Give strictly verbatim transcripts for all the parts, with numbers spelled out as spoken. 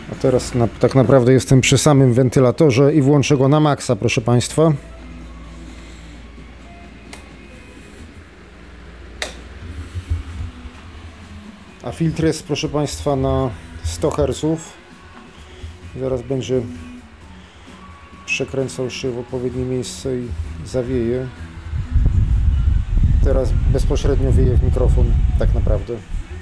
A teraz na, tak naprawdę jestem przy samym wentylatorze i włączę go na maksa, proszę Państwa. A filtr jest, proszę Państwa, na sto herców. Zaraz będzie przekręcał się w odpowiednie miejsce i zawieje. Teraz bezpośrednio wieje w mikrofon, tak naprawdę.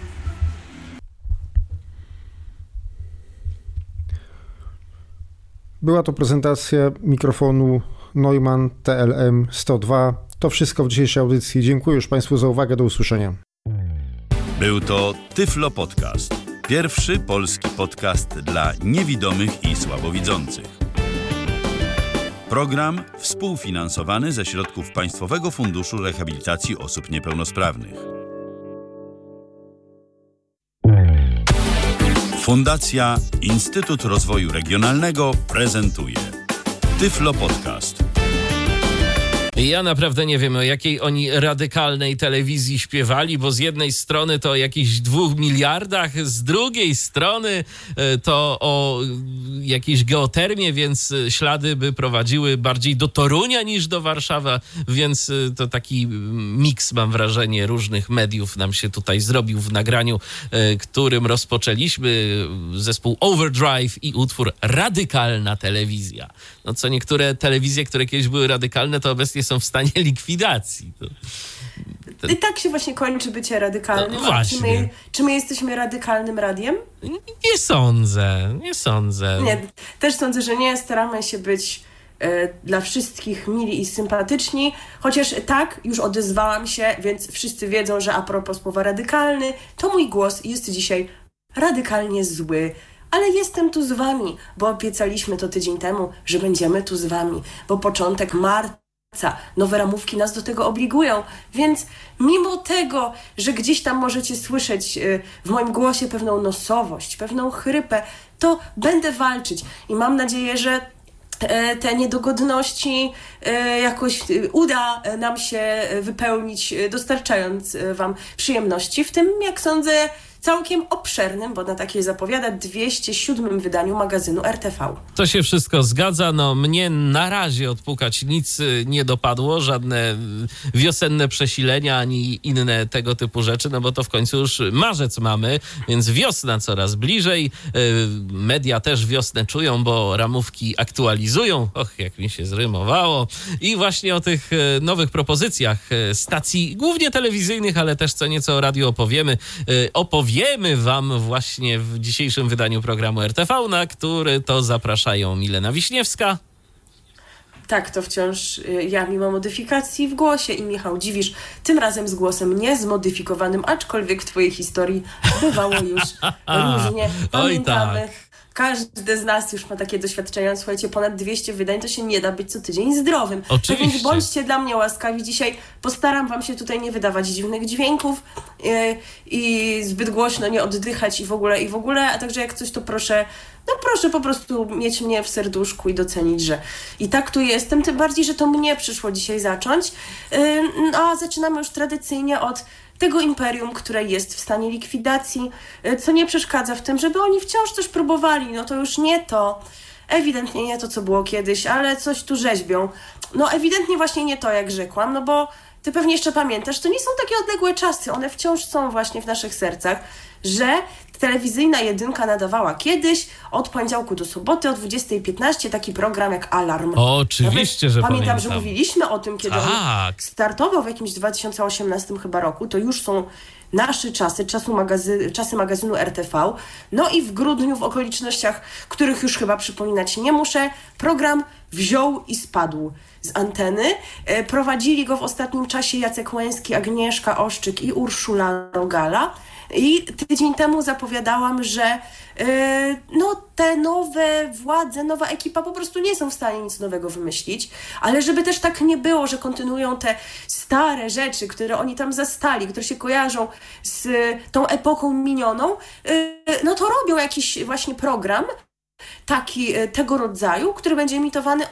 Była to prezentacja mikrofonu Neumann T L M sto dwa. To wszystko w dzisiejszej audycji. Dziękuję już Państwu za uwagę. Do usłyszenia. Był to Tyflo Podcast. Pierwszy polski podcast dla niewidomych i słabowidzących. Program współfinansowany ze środków Państwowego Funduszu Rehabilitacji Osób Niepełnosprawnych. Fundacja Instytut Rozwoju Regionalnego prezentuje Tyflo Podcast. Ja naprawdę nie wiem, o jakiej oni radykalnej telewizji śpiewali, bo z jednej strony to o jakichś dwóch miliardach, z drugiej strony to o jakiejś geotermie, więc ślady by prowadziły bardziej do Torunia niż do Warszawy, więc to taki miks, mam wrażenie, różnych mediów nam się tutaj zrobił w nagraniu, którym rozpoczęliśmy, zespół Overdrive i utwór Radykalna Telewizja. No co niektóre telewizje, które kiedyś były radykalne, to obecnie są w stanie likwidacji. To, to... I tak się właśnie kończy bycie radykalnym. No właśnie. Czy my, czy my jesteśmy radykalnym radiem? Nie sądzę, nie sądzę. Nie, też sądzę, że nie. Staramy się być e, dla wszystkich mili i sympatyczni. Chociaż tak, już odezwałam się, więc wszyscy wiedzą, że a propos słowa radykalny, to mój głos jest dzisiaj radykalnie zły. Ale jestem tu z wami, bo obiecaliśmy to tydzień temu, że będziemy tu z wami, bo początek marca, nowe ramówki nas do tego obligują, więc mimo tego, że gdzieś tam możecie słyszeć w moim głosie pewną nosowość, pewną chrypę, to będę walczyć i mam nadzieję, że te niedogodności jakoś uda nam się wypełnić, dostarczając wam przyjemności, w tym, jak sądzę, całkiem obszernym, bo na takiej zapowiada dwieście siódmym wydaniu magazynu R T V. To się wszystko zgadza. No mnie na razie odpukać nic nie dopadło, żadne wiosenne przesilenia ani inne tego typu rzeczy, no bo to w końcu już marzec mamy, więc wiosna coraz bliżej. Media też wiosnę czują, bo ramówki aktualizują. Och, jak mi się zrymowało. I właśnie o tych nowych propozycjach stacji, głównie telewizyjnych, ale też co nieco o radiu opowiemy. Opowiemy Wiemy wam właśnie w dzisiejszym wydaniu programu R T V, na który to zapraszają Milena Wiśniewska. Tak, to wciąż ja, mimo modyfikacji w głosie, i Michał Dziwisz, tym razem z głosem niezmodyfikowanym, aczkolwiek w twojej historii bywało już różnie. Pamiętamy. Oj, tak. Każdy z nas już ma takie doświadczenia. Słuchajcie, ponad dwieście wydań, to się nie da być co tydzień zdrowym. Oczywiście. Tak więc bądźcie dla mnie łaskawi. Dzisiaj postaram wam się tutaj nie wydawać dziwnych dźwięków yy, i zbyt głośno nie oddychać i w ogóle, i w ogóle, a także jak coś, to proszę, no proszę po prostu mieć mnie w serduszku i docenić, że i tak tu jestem, tym bardziej, że to mnie przyszło dzisiaj zacząć. Yy, no a zaczynamy już tradycyjnie od tego imperium, które jest w stanie likwidacji, co nie przeszkadza w tym, żeby oni wciąż coś próbowali. No to już nie to, ewidentnie nie to, co było kiedyś, ale coś tu rzeźbią. No ewidentnie właśnie nie to, jak rzekłam, no bo ty pewnie jeszcze pamiętasz, to nie są takie odległe czasy, one wciąż są właśnie w naszych sercach, że telewizyjna jedynka nadawała kiedyś od poniedziałku do soboty o dwudziestej piętnaście taki program jak Alarm. O, oczywiście, Nawet że pamiętam. Pamiętam, że mówiliśmy o tym, kiedy tak. on startował w jakimś dwa tysiące osiemnastym chyba roku, to już są nasze czasy, czasu magazy- czasy magazynu R T V. No i w grudniu, w okolicznościach, których już chyba przypominać nie muszę, program wziął i spadł z anteny. E, prowadzili go w ostatnim czasie Jacek Łęski, Agnieszka Oszczyk i Urszula Rogala. I tydzień temu zapowiadałam, że yy, no, te nowe władze, nowa ekipa po prostu nie są w stanie nic nowego wymyślić, ale żeby też tak nie było, że kontynuują te stare rzeczy, które oni tam zastali, które się kojarzą z y, tą epoką minioną, yy, no to robią jakiś właśnie program taki y, tego rodzaju, który będzie emitowany o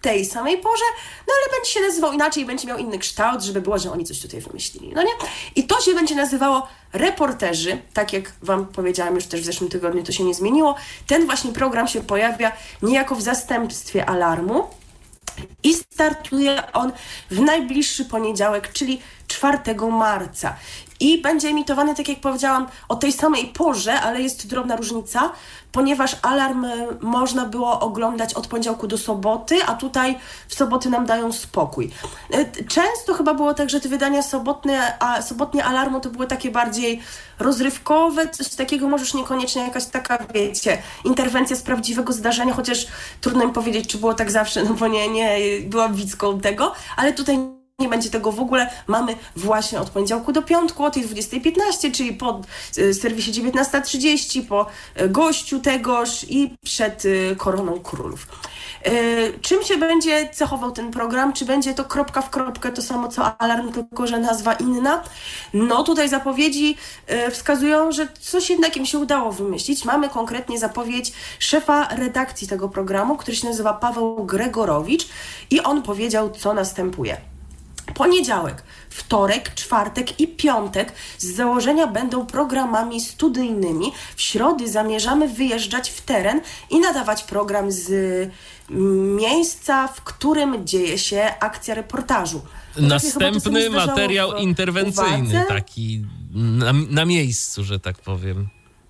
tej samej porze, no ale będzie się nazywał inaczej, będzie miał inny kształt, żeby było, że oni coś tutaj wymyślili, no nie? I to się będzie nazywało Reporterzy, tak jak wam powiedziałam już też w zeszłym tygodniu, to się nie zmieniło. Ten właśnie program się pojawia niejako w zastępstwie Alarmu i startuje on w najbliższy poniedziałek, czyli czwartego marca. I będzie emitowany, tak jak powiedziałam, o tej samej porze, ale jest drobna różnica, ponieważ Alarm można było oglądać od poniedziałku do soboty, a tutaj w soboty nam dają spokój. Często chyba było tak, że te wydania sobotnie, a sobotnie Alarmu to były takie bardziej rozrywkowe, coś takiego, może już niekoniecznie jakaś taka, wiecie, interwencja z prawdziwego zdarzenia, chociaż trudno mi powiedzieć, czy było tak zawsze, no bo nie, nie byłam widzką tego, ale tutaj nie będzie tego w ogóle. Mamy właśnie od poniedziałku do piątku, od tej dwudziestej piętnaście, czyli po y, serwisie dziewiętnasta trzydzieści, po y, gościu tegoż i przed y, Koroną Królów. Y, czym się będzie cechował ten program? Czy będzie to kropka w kropkę to samo co Alarm, tylko że nazwa inna? No tutaj zapowiedzi y, wskazują, że coś jednak im się udało wymyślić. Mamy konkretnie zapowiedź szefa redakcji tego programu, który się nazywa Paweł Gregorowicz i on powiedział, co następuje. Poniedziałek, wtorek, czwartek i piątek z założenia będą programami studyjnymi. W środy zamierzamy wyjeżdżać w teren i nadawać program z miejsca, w którym dzieje się akcja reportażu. Następny materiał w interwencyjny, uwadze. taki na, na miejscu, że tak powiem.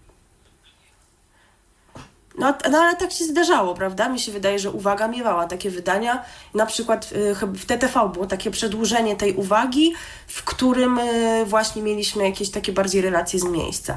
No, no ale tak się zdarzało, prawda? Mi się wydaje, że Uwaga miewała takie wydania. Na przykład y, w T T V było takie przedłużenie tej Uwagi, w którym y, właśnie mieliśmy jakieś takie bardziej relacje z miejsca.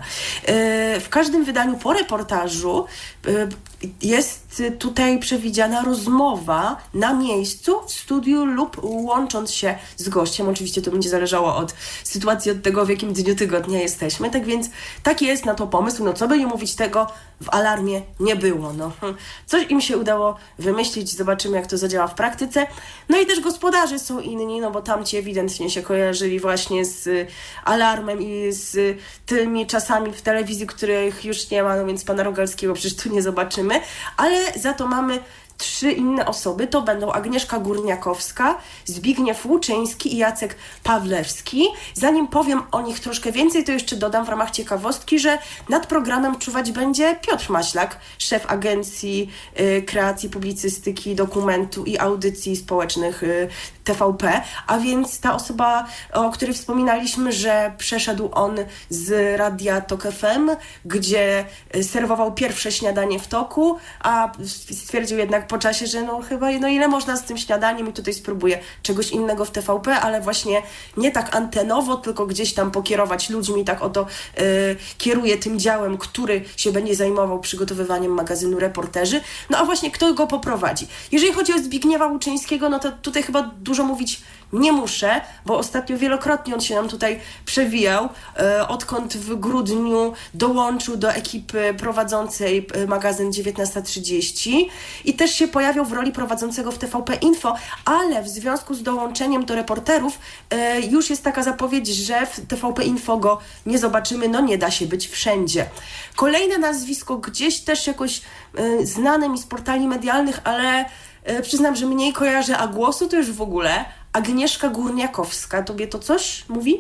Y, w każdym wydaniu po reportażu y, jest tutaj przewidziana rozmowa na miejscu, w studiu lub łącząc się z gościem. Oczywiście to będzie zależało od sytuacji, od tego, w jakim dniu tygodnia jesteśmy. Tak więc taki jest na to pomysł. No co by nie mówić, tego w Alarmie nie było. No. Coś im się udało wymyślić, zobaczymy, jak to zadziała w praktyce. No i też gospodarze są inni, no bo tamci ewidentnie się kojarzyli właśnie z Alarmem i z tymi czasami w telewizji, których już nie ma, no więc pana Rogalskiego przecież tu nie zobaczymy, ale za to mamy trzy inne osoby. To będą Agnieszka Górniakowska, Zbigniew Łuczyński i Jacek Pawlewski. Zanim powiem o nich troszkę więcej, to jeszcze dodam w ramach ciekawostki, że nad programem czuwać będzie Piotr Maślak, szef Agencji y, Kreacji Publicystyki, Dokumentu i Audycji Społecznych y, T V P, a więc ta osoba, o której wspominaliśmy, że przeszedł on z Radia Tok F M, gdzie serwował pierwsze śniadanie w toku, a stwierdził jednak po czasie, że no chyba no ile można z tym śniadaniem i tutaj spróbuję czegoś innego w T V P, ale właśnie nie tak antenowo, tylko gdzieś tam pokierować ludźmi, tak oto y, kieruje tym działem, który się będzie zajmował przygotowywaniem magazynu Reporterzy. No a właśnie kto go poprowadzi? Jeżeli chodzi o Zbigniewa Łuczyńskiego, no to tutaj chyba dużo mówić nie muszę, bo ostatnio wielokrotnie on się nam tutaj przewijał, e, odkąd w grudniu dołączył do ekipy prowadzącej magazyn dziewiętnasta trzydzieści i też się pojawiał w roli prowadzącego w T V P Info, ale w związku z dołączeniem do Reporterów e, już jest taka zapowiedź, że w T V P Info go nie zobaczymy, no nie da się być wszędzie. Kolejne nazwisko gdzieś też jakoś e, znane mi z portali medialnych, ale e, przyznam, że mniej kojarzę, a głosu to już w ogóle. Agnieszka Górniakowska, tobie to coś mówi?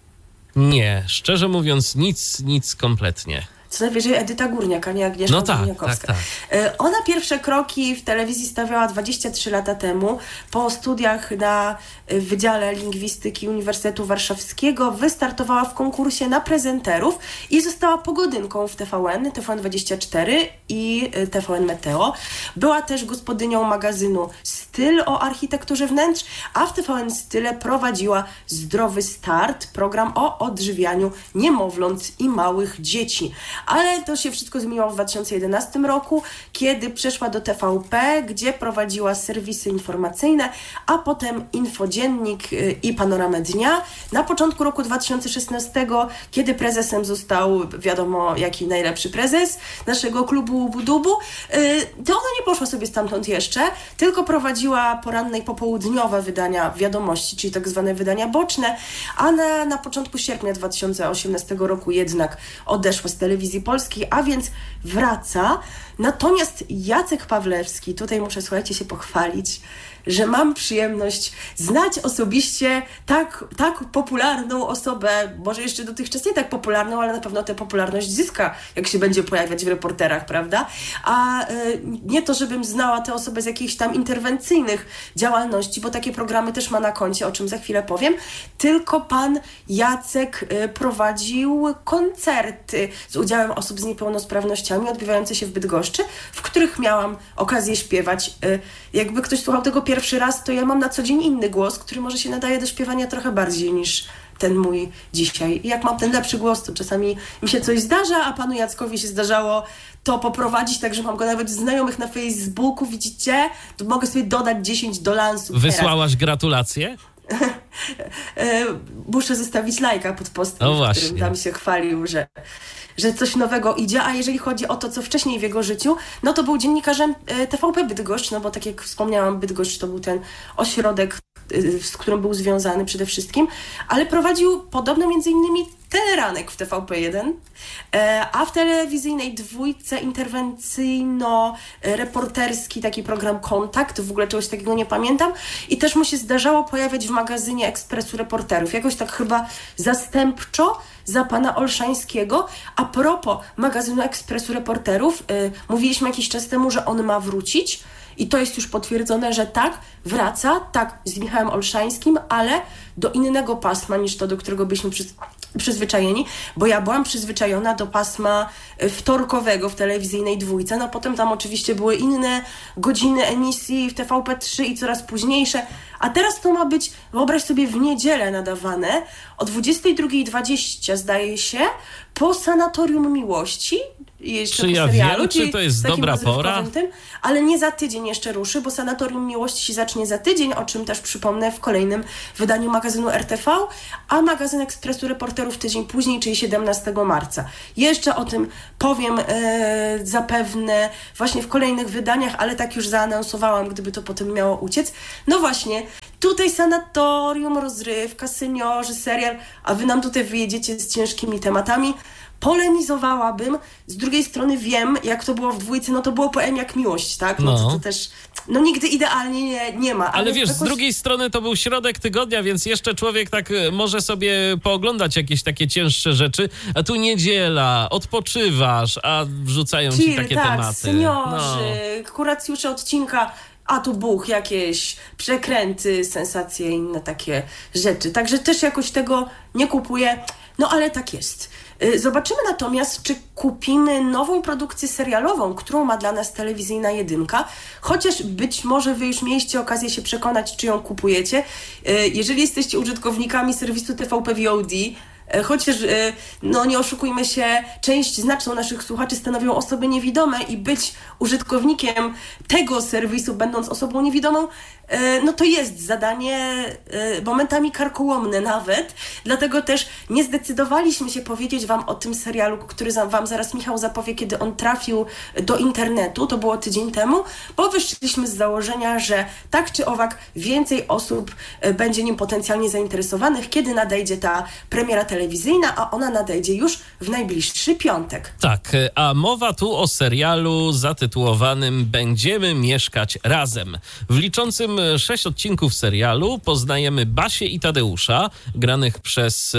Nie, szczerze mówiąc nic, nic kompletnie. Co najwyżej Edyta Górniak, a nie Agnieszka no tak, Górniakowska. Tak, tak. Ona pierwsze kroki w telewizji stawiała dwadzieścia trzy lata temu. Po studiach na Wydziale Lingwistyki Uniwersytetu Warszawskiego wystartowała w konkursie na prezenterów i została pogodynką w T V N, T V N dwadzieścia cztery i T V N Meteo. Była też gospodynią magazynu Styl o architekturze wnętrz, a w T V N Style prowadziła Zdrowy Start, program o odżywianiu niemowląt i małych dzieci. Ale to się wszystko zmieniło w dwa tysiące jedenastym roku, kiedy przeszła do T V P, gdzie prowadziła serwisy informacyjne, a potem Infodziennik i Panoramę Dnia. Na początku roku dwa tysiące szesnastego, kiedy prezesem został, wiadomo jaki najlepszy prezes naszego klubu Budubu, to ona nie poszła sobie stamtąd jeszcze, tylko prowadziła poranne i popołudniowe wydania Wiadomości, czyli tak zwane wydania boczne, a na, na początku sierpnia dwa tysiące osiemnastego roku jednak odeszła z telewizji Telewizji Polskiej, a więc wraca. Natomiast Jacek Pawlewski, tutaj muszę, słuchajcie, się pochwalić, że mam przyjemność znać osobiście tak, tak popularną osobę, może jeszcze dotychczas nie tak popularną, ale na pewno tę popularność zyska, jak się będzie pojawiać w reporterach, prawda? A y, nie to, żebym znała tę osobę z jakichś tam interwencyjnych działalności, bo takie programy też ma na koncie, o czym za chwilę powiem, tylko pan Jacek y, prowadził koncerty z udziałem osób z niepełnosprawnościami odbywające się w Bydgoszczy, w których miałam okazję śpiewać. Y, jakby ktoś słuchał tego pierwszy raz, to ja mam na co dzień inny głos, który może się nadaje do śpiewania trochę bardziej niż ten mój dzisiaj. I jak mam ten lepszy głos, to czasami mi się coś zdarza, a panu Jackowi się zdarzało to poprowadzić, także mam go nawet w znajomych na Facebooku, widzicie? To mogę sobie dodać dziesięć do lansu. Wysłałaś gratulacje? Muszę zostawić lajka pod postem, no w którym tam się chwalił, że, że coś nowego idzie, a jeżeli chodzi o to, co wcześniej w jego życiu, no to był dziennikarzem T V P Bydgoszcz, no bo tak jak wspomniałam, Bydgoszcz to był ten ośrodek, z którym był związany przede wszystkim, ale prowadził podobno między innymi Teleranek w T V P jeden, a w telewizyjnej dwójce interwencyjno-reporterski taki program Kontakt, w ogóle czegoś takiego nie pamiętam, i też mu się zdarzało pojawiać w magazynie Ekspresu Reporterów, jakoś tak chyba zastępczo za pana Olszańskiego. A propos magazynu Ekspresu Reporterów, yy, mówiliśmy jakiś czas temu, że on ma wrócić. I to jest już potwierdzone, że tak, wraca, tak, z Michałem Olszańskim, ale do innego pasma niż to, do którego byliśmy przy, przyzwyczajeni, bo ja byłam przyzwyczajona do pasma wtorkowego w telewizyjnej dwójce, no potem tam oczywiście były inne godziny emisji w T V P trzy i coraz późniejsze, a teraz to ma być, wyobraź sobie, w niedzielę nadawane o dwudziestej drugiej dwadzieścia, zdaje się, po Sanatorium Miłości. Jeszcze czy ja serialu, wiem, czy to jest dobra pora? Tym, ale nie za tydzień jeszcze ruszy, bo Sanatorium Miłości się zacznie za tydzień, o czym też przypomnę w kolejnym wydaniu magazynu R T V, a magazyn Ekspresu Reporterów tydzień później, czyli siedemnastego marca. Jeszcze o tym powiem e, zapewne właśnie w kolejnych wydaniach, ale tak już zaanonsowałam, gdyby to potem miało uciec. No właśnie, tutaj Sanatorium, rozrywka, seniorzy, serial, a wy nam tutaj wyjedziecie z ciężkimi tematami. Polemizowałabym, z drugiej strony wiem, jak to było w dwójce, no to było po M jak miłość, tak? No, no. To, to też, no nigdy idealnie nie, nie ma. Ale, ale wiesz, jakoś... z drugiej strony to był środek tygodnia, więc jeszcze człowiek tak może sobie pooglądać jakieś takie cięższe rzeczy, a tu niedziela, odpoczywasz, a wrzucają Chill, ci takie tak, tematy. seniorzy, no. Kuracjusze odcinka, a tu Bóg, jakieś przekręty, sensacje i inne takie rzeczy. Także też jakoś tego nie kupuję, no ale tak jest. Zobaczymy natomiast, czy kupimy nową produkcję serialową, którą ma dla nas telewizyjna jedynka, chociaż być może wy już mieliście okazję się przekonać, czy ją kupujecie. Jeżeli jesteście użytkownikami serwisu T V P V O D, chociaż, no nie oszukujmy się, część znaczną naszych słuchaczy stanowią osoby niewidome i być użytkownikiem tego serwisu, będąc osobą niewidomą, no to jest zadanie momentami karkołomne nawet, dlatego też nie zdecydowaliśmy się powiedzieć wam o tym serialu, który wam zaraz Michał zapowie, kiedy on trafił do internetu, to było tydzień temu, bo wyszliśmy z założenia, że tak czy owak więcej osób będzie nim potencjalnie zainteresowanych, kiedy nadejdzie ta premiera telewizyjna, a ona nadejdzie już w najbliższy piątek. Tak, a mowa tu o serialu zatytułowanym Będziemy mieszkać razem. W liczącym sześć odcinków serialu poznajemy Basię i Tadeusza, granych przez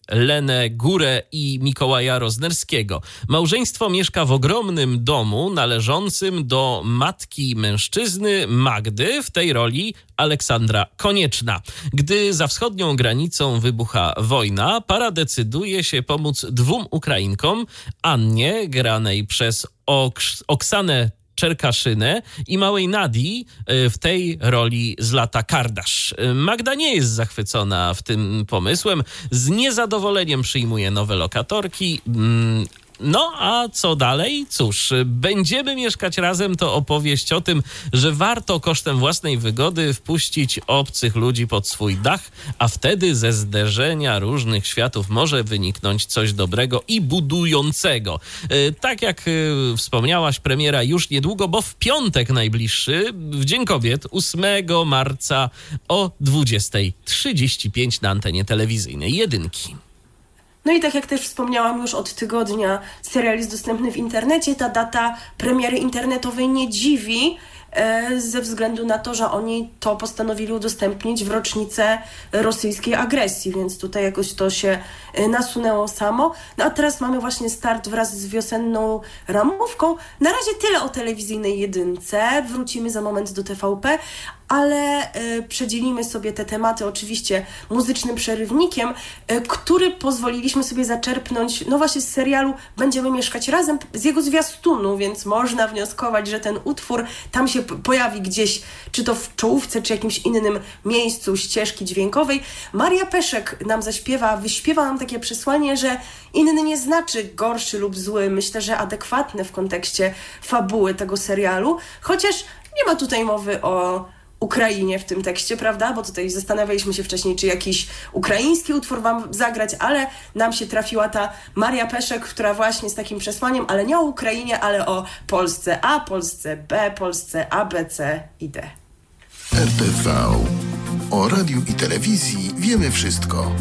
Lenę Górę i Mikołaja Roznerskiego. Małżeństwo mieszka w ogromnym domu należącym do matki mężczyzny Magdy, w tej roli Aleksandra Konieczna. Gdy za wschodnią granicą wybucha wojna, para decyduje się pomóc dwóm Ukrainkom, Annie, granej przez Oks- Oksanę Czerkaszynę, i małej Nadii, w tej roli Zlata Kardasz. Magda nie jest zachwycona w tym pomysłem, z niezadowoleniem przyjmuje nowe lokatorki. No a co dalej? Cóż, Będziemy mieszkać razem to opowieść o tym, że warto kosztem własnej wygody wpuścić obcych ludzi pod swój dach, a wtedy ze zderzenia różnych światów może wyniknąć coś dobrego i budującego. Tak jak wspomniałaś, premiera już niedługo, bo w piątek najbliższy, w Dzień Kobiet, ósmego marca o dwudziesta trzydzieści pięć na antenie telewizyjnej Jedynki. No i tak jak też wspomniałam, już od tygodnia serial jest dostępny w internecie. Ta data premiery internetowej nie dziwi, e, ze względu na to, że oni to postanowili udostępnić w rocznicę rosyjskiej agresji, więc tutaj jakoś to się e, nasunęło samo. No a teraz mamy właśnie start wraz z wiosenną ramówką. Na razie tyle o telewizyjnej jedynce. Wrócimy za moment do T V P, ale y, przedzielimy sobie te tematy oczywiście muzycznym przerywnikiem, y, który pozwoliliśmy sobie zaczerpnąć, no właśnie z serialu Będziemy mieszkać razem, z jego zwiastunu, więc można wnioskować, że ten utwór tam się p- pojawi gdzieś, czy to w czołówce, czy jakimś innym miejscu ścieżki dźwiękowej. Maria Peszek nam zaśpiewa, wyśpiewa nam takie przesłanie, że inny nie znaczy gorszy lub zły. Myślę, że adekwatne w kontekście fabuły tego serialu, chociaż nie ma tutaj mowy o Ukrainie w tym tekście, prawda? Bo tutaj zastanawialiśmy się wcześniej, czy jakiś ukraiński utwór wam zagrać, ale nam się trafiła ta Maria Peszek, która właśnie z takim przesłaniem, ale nie o Ukrainie, ale o Polsce A, Polsce B, Polsce A, B, C i D. R T V. O radiu i telewizji wiemy wszystko.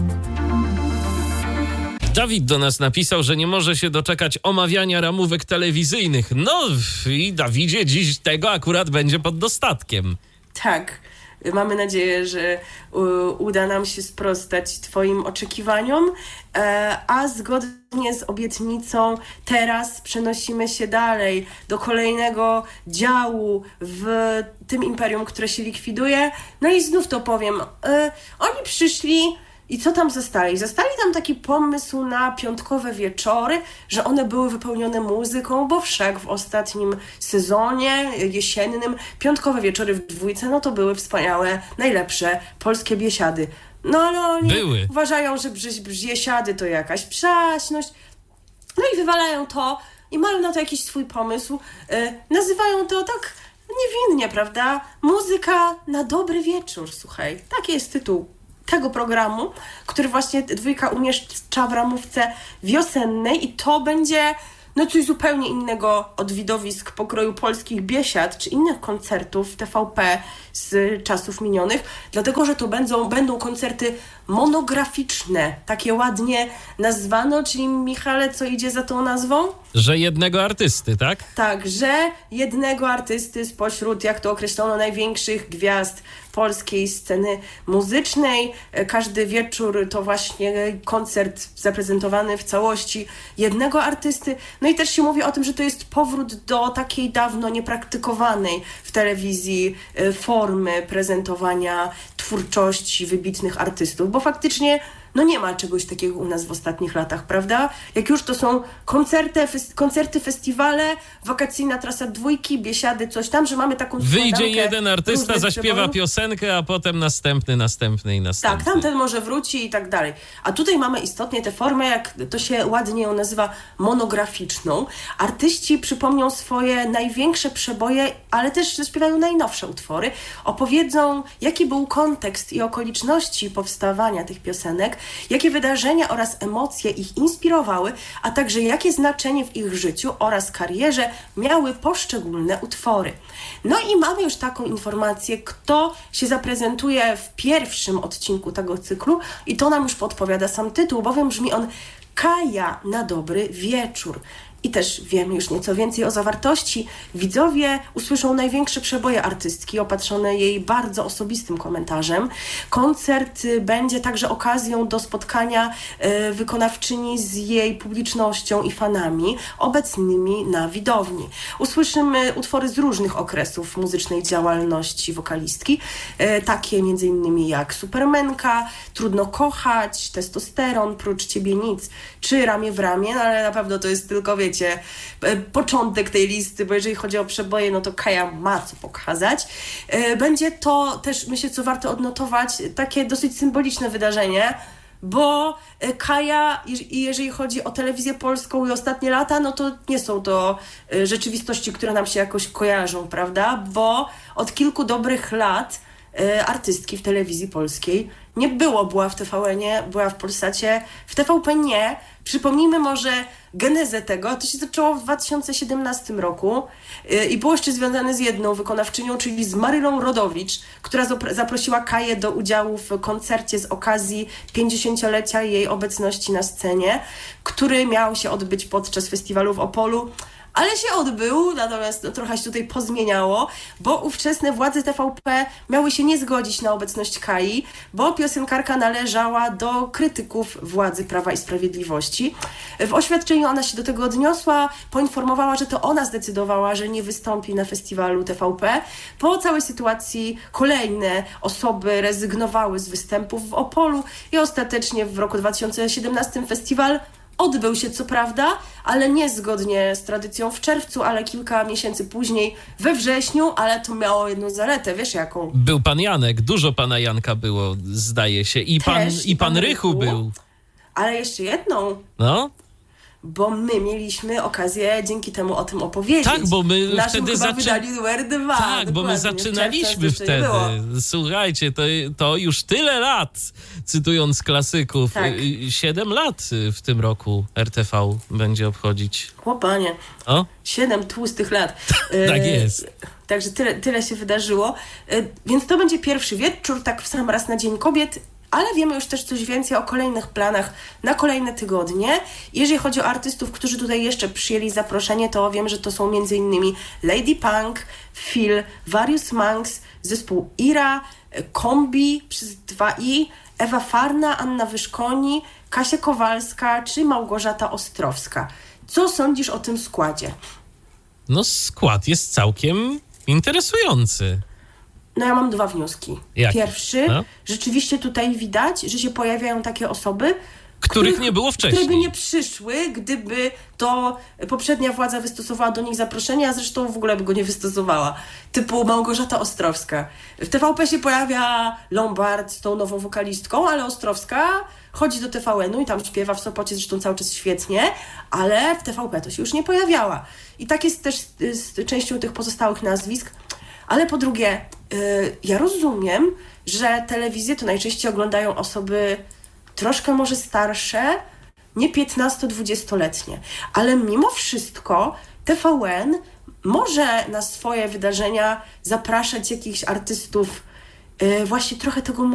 Dawid do nas napisał, że nie może się doczekać omawiania ramówek telewizyjnych. No i Dawidzie, dziś tego akurat będzie pod dostatkiem. Tak, mamy nadzieję, że u, uda nam się sprostać twoim oczekiwaniom, e, a zgodnie z obietnicą teraz przenosimy się dalej do kolejnego działu w tym imperium, które się likwiduje. No i znów to powiem, e, oni przyszli i co tam zostali? Zostali tam taki pomysł na piątkowe wieczory, że one były wypełnione muzyką, bo wszak w ostatnim sezonie jesiennym piątkowe wieczory w dwójce, no to były wspaniałe, najlepsze polskie biesiady. No ale oni były. Uważają, że brz- biesiady to jakaś przaśność. No i wywalają to i mają na to jakiś swój pomysł. Yy, nazywają to tak niewinnie, prawda? Muzyka na dobry wieczór, słuchaj. Taki jest tytuł tego programu, który właśnie dwójka umieszcza w ramówce wiosennej i to będzie no coś zupełnie innego od widowisk pokroju polskich biesiad czy innych koncertów T V P z czasów minionych, dlatego że to będą, będą koncerty monograficzne, takie ładnie nazwano, czyli Michale, co idzie za tą nazwą? Że jednego artysty, tak? Tak, że jednego artysty spośród, jak to określono, największych gwiazd polskiej sceny muzycznej. Każdy wieczór to właśnie koncert zaprezentowany w całości jednego artysty. No i też się mówi o tym, że to jest powrót do takiej dawno niepraktykowanej w telewizji formy prezentowania twórczości wybitnych artystów, bo faktycznie no nie ma czegoś takiego u nas w ostatnich latach, prawda? Jak już to są koncerty, fes- koncerty, festiwale, wakacyjna trasa dwójki, biesiady, coś tam, że mamy taką wyjdzie jeden artysta, różnych zaśpiewa przebojów. piosenkę, a potem następny, następny i następny. Tak, tamten może wróci i tak dalej. A tutaj mamy istotnie tę formę, jak to się ładnie ją nazywa, monograficzną. Artyści przypomnią swoje największe przeboje, ale też zaśpiewają najnowsze utwory. Opowiedzą, jaki był kontekst i okoliczności powstawania tych piosenek, jakie wydarzenia oraz emocje ich inspirowały, a także jakie znaczenie w ich życiu oraz karierze miały poszczególne utwory. No i mamy już taką informację, kto się zaprezentuje w pierwszym odcinku tego cyklu i to nam już podpowiada sam tytuł, bowiem brzmi on Kaja na dobry wieczór. I też wiemy już nieco więcej o zawartości. Widzowie usłyszą największe przeboje artystki, opatrzone jej bardzo osobistym komentarzem. Koncert będzie także okazją do spotkania e, wykonawczyni z jej publicznością i fanami obecnymi na widowni. Usłyszymy utwory z różnych okresów muzycznej działalności wokalistki, e, takie między innymi jak Supermenka, Trudno kochać, Testosteron, Prócz ciebie nic, czy Ramię w ramię, no ale na pewno to jest tylko, wiecie, początek tej listy, bo jeżeli chodzi o przeboje, no to Kaja ma co pokazać. Będzie to też, myślę, co warto odnotować, takie dosyć symboliczne wydarzenie, bo Kaja, jeżeli chodzi o telewizję polską i ostatnie lata, no to nie są to rzeczywistości, które nam się jakoś kojarzą, prawda? Bo od kilku dobrych lat y, artystki w telewizji polskiej nie było. Była w T V N-ie, była w Polsacie, w T V P nie. Przypomnijmy może genezę tego. To się zaczęło w dwa tysiące siedemnastym roku yy, i było jeszcze związane z jedną wykonawczynią, czyli z Marylą Rodowicz, która zapro- zaprosiła Kaję do udziału w koncercie z okazji pięćdziesięciolecia jej obecności na scenie, który miał się odbyć podczas festiwalu w Opolu. Ale się odbył, natomiast no, trochę się tutaj pozmieniało, bo ówczesne władze T V P miały się nie zgodzić na obecność Kai, bo piosenkarka należała do krytyków władzy Prawa i Sprawiedliwości. W oświadczeniu ona się do tego odniosła, poinformowała, że to ona zdecydowała, że nie wystąpi na festiwalu T V P. Po całej sytuacji kolejne osoby rezygnowały z występów w Opolu i ostatecznie w roku dwa tysiące siedemnastym festiwal odbył się co prawda, ale nie zgodnie z tradycją w czerwcu, ale kilka miesięcy później we wrześniu, ale to miało jedną zaletę, wiesz jaką? Był pan Janek, dużo pana Janka było, zdaje się. I pan, Też, i pan, pan Rychu, Rychu był. Ale jeszcze jedną. No? Bo my mieliśmy okazję dzięki temu o tym opowiedzieć. Tak, bo my w naszym wtedy chyba zaczę... wydaniu numer dwa. Tak, bo my zaczynaliśmy wtedy. Słuchajcie, to, to już tyle lat, cytując klasyków. Tak. Siedem lat w tym roku R T V będzie obchodzić. Chłopanie, o? siedem tłustych lat. Tak jest. Także tyle, tyle się wydarzyło. Więc to będzie pierwszy wieczór, tak w sam raz na Dzień Kobiet. Ale wiemy już też coś więcej o kolejnych planach na kolejne tygodnie. Jeżeli chodzi o artystów, którzy tutaj jeszcze przyjęli zaproszenie, to wiem, że to są między innymi Lady Punk, Phil, Various Monks, zespół Ira, Kombi przez dwa i, Ewa Farna, Anna Wyszkoni, Kasia Kowalska czy Małgorzata Ostrowska. Co sądzisz o tym składzie? No skład jest całkiem interesujący. No ja mam dwa wnioski. Jakie? Pierwszy, no? rzeczywiście tutaj widać, że się pojawiają takie osoby, których, których nie było wcześniej. Które by nie przyszły, gdyby to poprzednia władza wystosowała do nich zaproszenie, a zresztą w ogóle by go nie wystosowała. Typu Małgorzata Ostrowska. W T V P się pojawia Lombard z tą nową wokalistką, ale Ostrowska chodzi do T V N-u i tam śpiewa w Sopocie, zresztą cały czas świetnie, ale w T V P to się już nie pojawiała. I tak jest też z, z częścią tych pozostałych nazwisk. Ale po drugie, yy, ja rozumiem, że telewizję to najczęściej oglądają osoby troszkę może starsze, nie piętnasto-dwudziestoletnie, ale mimo wszystko T V N może na swoje wydarzenia zapraszać jakichś artystów yy, właśnie trochę tego